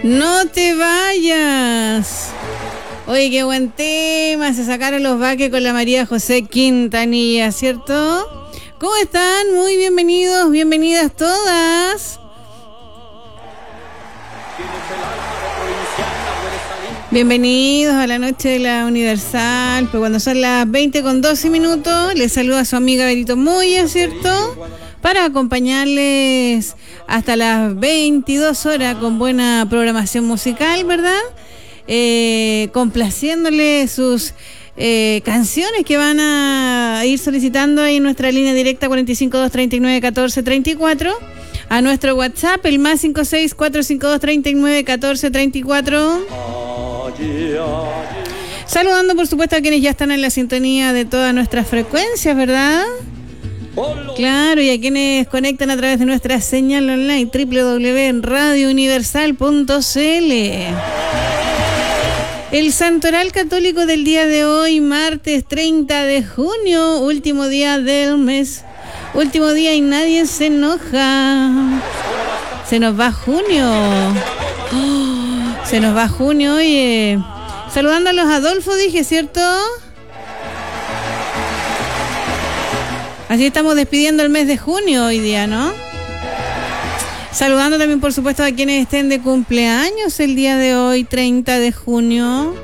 No te vayas. Oye, qué buen tema. Se sacaron los vaques con la María José Quintanilla, ¿cierto? ¿Cómo están? Muy bienvenidos, bienvenidas todas. Bienvenidos a la noche de la Universal. Pues cuando son las 20:12, les saluda a su amiga Berito Moya, ¿cierto? Para acompañarles hasta las 22 horas con buena programación musical, ¿verdad? Complaciéndole sus canciones que van a ir solicitando ahí en nuestra línea directa 452-39-14-34, a nuestro WhatsApp, el más 56452391434. Saludando por supuesto a quienes ya están en la sintonía de todas nuestras frecuencias, ¿verdad? Claro, y a quienes conectan a través de nuestra señal online www.radiouniversal.cl. El santoral católico del día de hoy, martes 30 de junio, último día del mes, último día y nadie se enoja. Se nos va junio. Se nos va junio, oye. Saludando a los Adolfo, dije, ¿cierto? Así estamos despidiendo el mes de junio hoy día, ¿no? Saludando también, por supuesto, a quienes estén de cumpleaños el día de hoy, 30 de junio.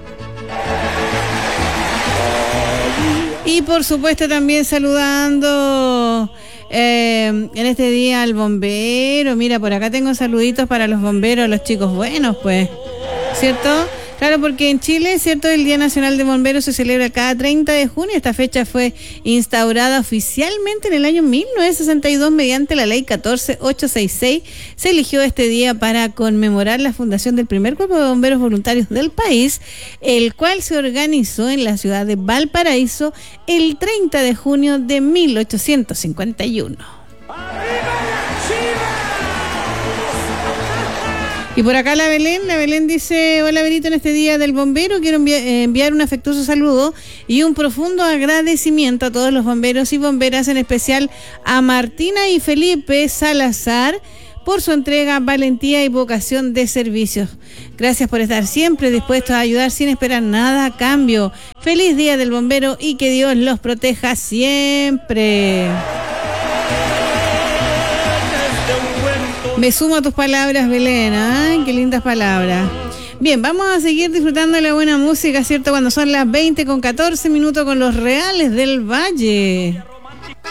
Y, por supuesto, también saludando en este día al bombero. Mira, por acá tengo saluditos para los bomberos, los chicos buenos, pues, ¿cierto? Claro, porque en Chile, ¿cierto?, el Día Nacional de Bomberos se celebra cada 30 de junio. Esta fecha fue instaurada oficialmente en el año 1962 mediante la Ley 14866. Se eligió este día para conmemorar la fundación del primer cuerpo de bomberos voluntarios del país, el cual se organizó en la ciudad de Valparaíso el 30 de junio de 1851. Y por acá la Belén dice: hola Benito, en este día del bombero quiero enviar un afectuoso saludo y un profundo agradecimiento a todos los bomberos y bomberas, en especial a Martina y Felipe Salazar por su entrega, valentía y vocación de servicios. Gracias por estar siempre dispuestos a ayudar sin esperar nada a cambio. Feliz día del bombero y que Dios los proteja siempre. Me sumo a tus palabras, Belén. ¡Ay, qué lindas palabras! Bien, vamos a seguir disfrutando de la buena música, ¿cierto? Cuando son las 20:14 con los Reales del Valle.